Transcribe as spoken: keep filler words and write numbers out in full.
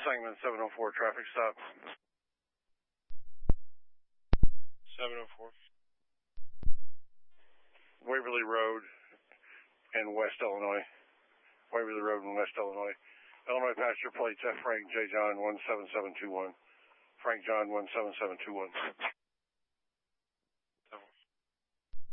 Sangamon seven oh four traffic stop. seven oh four. Waverly Road in West Illinois. Waverly Road in West Illinois. Illinois passenger plates F. Frank J. John one seven seven two one. Frank John one seven seven two one.